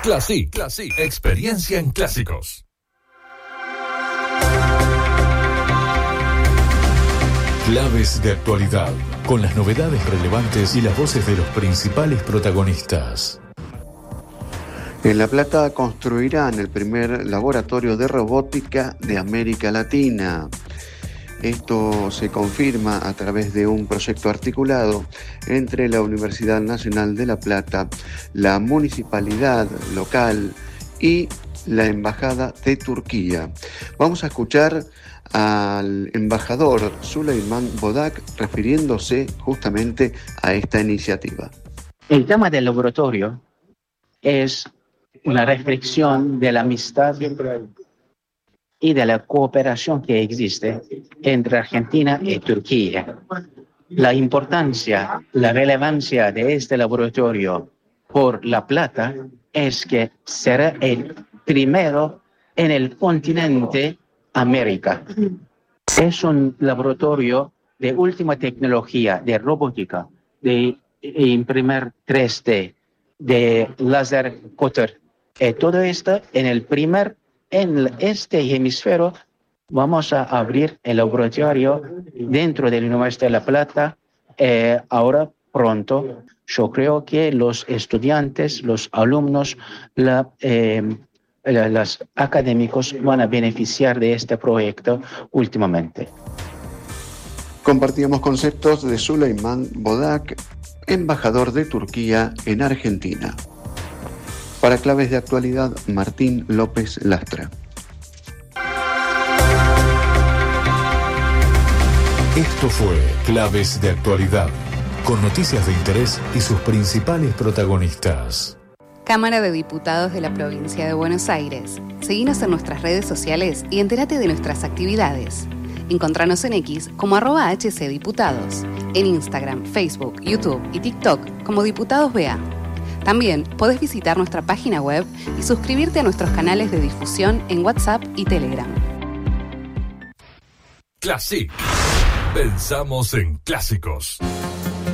Classic. Experiencia en clásicos. Claves de actualidad, con las novedades relevantes y las voces de los principales protagonistas. En La Plata construirán el primer laboratorio de robótica de América Latina. Esto se confirma a través de un proyecto articulado entre la Universidad Nacional de La Plata, la municipalidad local y la Embajada de Turquía. Vamos a escuchar al embajador Süleyman Bodak refiriéndose justamente a esta iniciativa. El tema del laboratorio es una reflexión de la amistad y de la cooperación que existe entre Argentina y Turquía. La importancia, la relevancia de este laboratorio por La Plata es que será el primero en el continente América. Es un laboratorio de última tecnología, de robótica, de imprimir 3D, de láser cutter. Todo esto en este hemisferio vamos a abrir el laboratorio dentro de la Universidad de La Plata ahora pronto. Yo creo que los estudiantes, los alumnos, los académicos van a beneficiar de este proyecto últimamente. Compartíamos conceptos de Süleyman Bodak, embajador de Turquía en Argentina. Para Claves de Actualidad, Martín López Lastra. Esto fue Claves de Actualidad, con noticias de interés y sus principales protagonistas. Cámara de Diputados de la Provincia de Buenos Aires. Seguinos en nuestras redes sociales y entérate de nuestras actividades. Encontranos en X como @HCDiputados, en Instagram, Facebook, YouTube y TikTok como Diputados BA. También podés visitar nuestra página web y suscribirte a nuestros canales de difusión en WhatsApp y Telegram. Classic. Pensamos en clásicos.